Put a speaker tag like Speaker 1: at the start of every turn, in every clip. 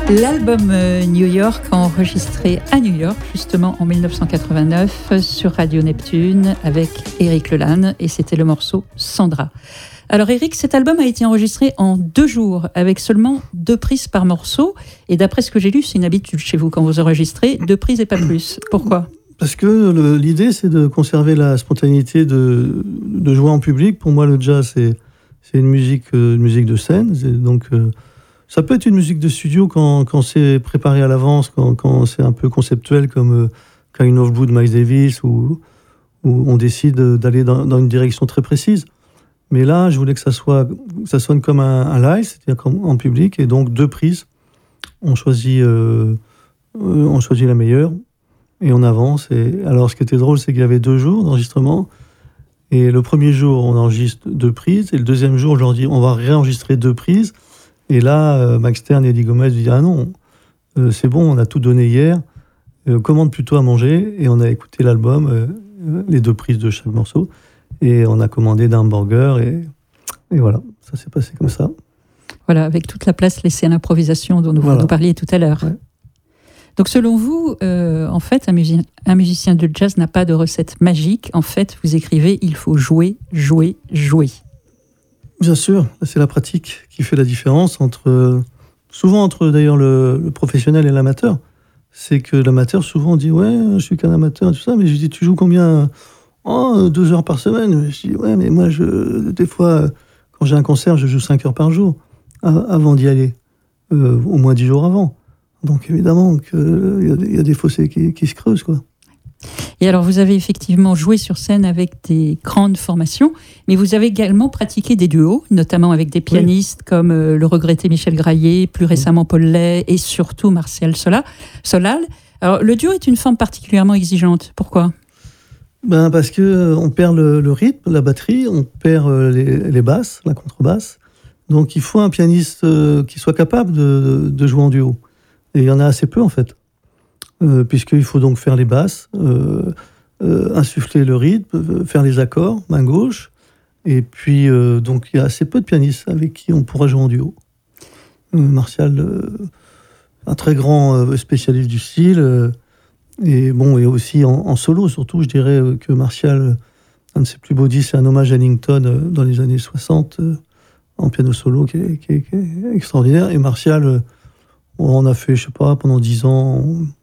Speaker 1: L'album New York, enregistré à New York, justement en 1989, sur Radio Neptune, avec Éric Lelanne, et c'était le morceau Sandra. Alors Éric, cet album a été enregistré en 2 jours, avec seulement 2 prises par morceau, et d'après ce que j'ai lu, c'est une habitude chez vous quand vous enregistrez, 2 prises et pas plus. Pourquoi ?
Speaker 2: Parce que l'idée, c'est de conserver la spontanéité de jouer en public. Pour moi, le jazz, c'est une musique de scène, donc... ça peut être une musique de studio quand c'est préparé à l'avance, quand c'est un peu conceptuel, comme Kind of Blue de Miles Davis, où on décide d'aller dans une direction très précise. Mais là, je voulais que ça sonne comme un live, c'est-à-dire comme en public, et donc 2 prises. On choisit la meilleure, et on avance. Et alors, ce qui était drôle, c'est qu'il y avait 2 jours d'enregistrement. Et le premier jour, on enregistre 2 prises, et le deuxième jour, je leur dis, on va réenregistrer 2 prises. Et là, Max Stern et Eddie Gomez disent « Ah non, c'est bon, on a tout donné hier, commande plutôt à manger. » Et on a écouté l'album, les 2 prises de chaque morceau, et on a commandé d'un hamburger, et voilà, ça s'est passé comme ça.
Speaker 1: Voilà, avec toute la place laissée à l'improvisation dont vous parliez tout à l'heure. Ouais. Donc selon vous, en fait, un musicien de jazz n'a pas de recette magique. En fait, vous écrivez « Il faut jouer, jouer, jouer ».
Speaker 2: Bien sûr, c'est la pratique qui fait la différence souvent entre d'ailleurs le professionnel et l'amateur. C'est que l'amateur souvent dit « Ouais, je suis qu'un amateur, tout ça », mais je dis « Tu joues combien ? » « Oh, 2 heures par semaine. » Je dis « Ouais, mais moi, des fois, quand j'ai un concert, je joue 5 heures par jour avant d'y aller, au moins 10 jours avant. Donc évidemment qu'il y a des fossés qui se creusent, quoi.
Speaker 1: Et alors, vous avez effectivement joué sur scène avec des grandes formations, mais vous avez également pratiqué des duos, notamment avec des pianistes comme le regretté Michel Graillet, plus récemment Paul Lay et surtout Martial Solal. Alors, le duo est une forme particulièrement exigeante. Pourquoi ?
Speaker 2: Parce qu'on perd le rythme, la batterie, on perd les basses, la contrebasse. Donc, il faut un pianiste qui soit capable de jouer en duo. Et il y en a assez peu, en fait. Puisqu'il faut donc faire les basses, insuffler le rythme, faire les accords, main gauche. Et puis, donc, il y a assez peu de pianistes avec qui on pourra jouer en duo. Martial, un très grand spécialiste du style. Et aussi en solo, surtout, je dirais que Martial, un de ses plus beaux disques, c'est un hommage à Ellington dans les années 60, en piano solo, qui est extraordinaire. Et Martial, on a fait, je sais pas, pendant 10 ans...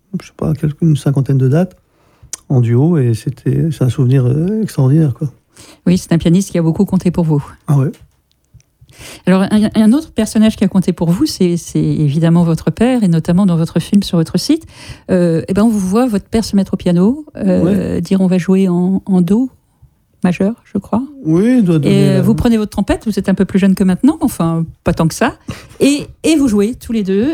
Speaker 2: une 50aine de dates en duo, et c'est un souvenir extraordinaire, quoi.
Speaker 1: Oui, c'est un pianiste qui a beaucoup compté pour vous.
Speaker 2: Ah ouais.
Speaker 1: Alors, un autre personnage qui a compté pour vous, c'est évidemment votre père, et notamment dans votre film sur votre site. On vous voit votre père se mettre au piano, dire on va jouer en do majeur, je crois.
Speaker 2: Oui, doit donner.
Speaker 1: Et vous prenez votre trompette, vous êtes un peu plus jeune que maintenant, enfin pas tant que ça, et vous jouez tous les deux,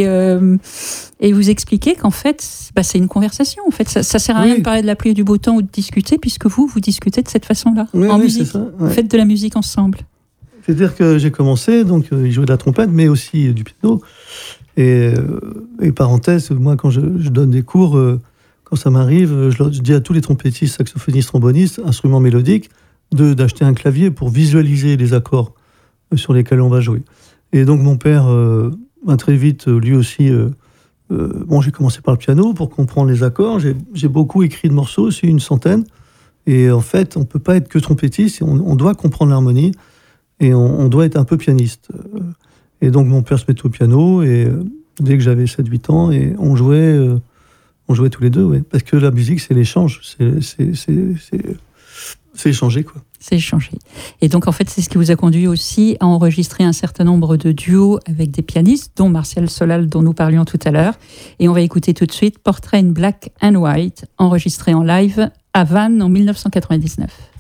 Speaker 1: et vous expliquez qu'en fait, c'est une conversation. En fait, ça sert à rien de parler de la pluie et du beau temps ou de discuter, puisque vous discutez de cette façon-là, en musique. C'est ça, ouais. Vous faites de la musique ensemble.
Speaker 2: C'est-à-dire que j'ai commencé, donc il jouait de la trompette, mais aussi du piano. Et parenthèse, moi, quand je donne des cours, quand ça m'arrive, je dis à tous les trompettistes, saxophonistes, trombonistes, instruments mélodiques, d'acheter un clavier pour visualiser les accords sur lesquels on va jouer. Et donc mon père, très vite, lui aussi, j'ai commencé par le piano pour comprendre les accords. J'ai beaucoup écrit de morceaux, aussi une centaine. Et en fait, on ne peut pas être que trompettiste, on doit comprendre l'harmonie et on doit être un peu pianiste. Et donc mon père se mettait au piano, et dès que j'avais 7-8 ans, et on jouait tous les deux, ouais. Parce que la musique, c'est l'échange. C'est échanger, quoi.
Speaker 1: C'est échanger. Et donc, en fait, c'est ce qui vous a conduit aussi à enregistrer un certain nombre de duos avec des pianistes, dont Martial Solal, dont nous parlions tout à l'heure. Et on va écouter tout de suite Portrait in Black and White, enregistré en live à Vannes en 1999.